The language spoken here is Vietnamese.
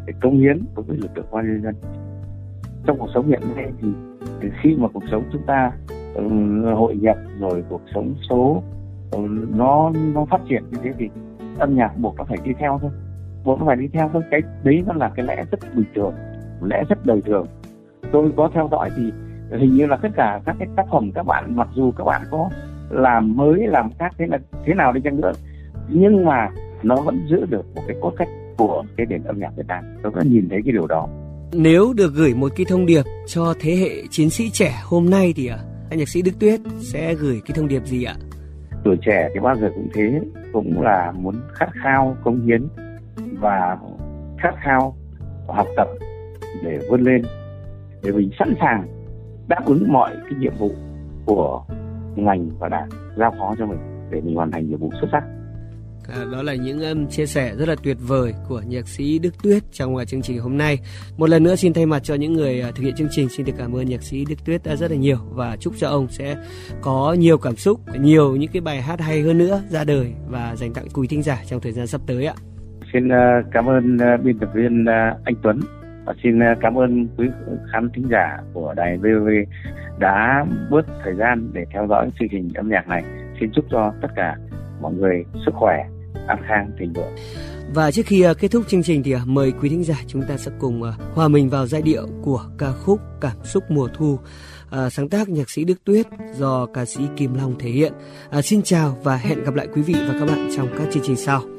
để cống hiến đối với lực lượng công an nhân dân. Trong cuộc sống hiện nay thì khi mà cuộc sống chúng ta hội nhập rồi cuộc sống số nó phát triển như thế thì âm nhạc buộc nó phải đi theo thôi. Cái đấy nó là cái lẽ rất bình thường, lẽ rất đời thường. Tôi có theo dõi thì hình như là tất cả các cái tác phẩm các bạn, mặc dù các bạn có làm mới làm khác thế nào đi chăng nữa, nhưng mà nó vẫn giữ được một cái cốt cách của cái nền âm nhạc Việt Nam. Tôi đã nhìn thấy cái điều đó. Nếu được gửi một cái thông điệp cho thế hệ chiến sĩ trẻ hôm nay thì anh nhạc sĩ Đức Tuyết sẽ gửi cái thông điệp gì ạ? Tuổi trẻ thì bao giờ cũng thế, cũng là muốn khát khao cống hiến và khát khao học tập để vươn lên, để mình sẵn sàng đáp ứng mọi cái nhiệm vụ của ngành và đảng giao phó cho mình để mình hoàn thành nhiệm vụ xuất sắc. Đó là những chia sẻ rất là tuyệt vời của nhạc sĩ Đức Tuyết trong chương trình hôm nay. Một lần nữa xin thay mặt cho những người thực hiện chương trình, xin được cảm ơn nhạc sĩ Đức Tuyết rất là nhiều và chúc cho ông sẽ có nhiều cảm xúc, nhiều những cái bài hát hay hơn nữa ra đời và dành tặng quý thính giả trong thời gian sắp tới ạ. Xin cảm ơn biên tập viên anh Tuấn và xin cảm ơn quý khán thính giả của đài VOV đã bớt thời gian để theo dõi chương trình âm nhạc này. Xin chúc cho tất cả mọi người sức khỏe, an khang, thịnh vượng. Và trước khi kết thúc chương trình thì mời quý thính giả chúng ta sẽ cùng hòa mình vào giai điệu của ca khúc Cảm xúc mùa thu, sáng tác nhạc sĩ Đức Tuyết do ca sĩ Kim Long thể hiện. Xin chào và hẹn gặp lại quý vị và các bạn trong các chương trình sau.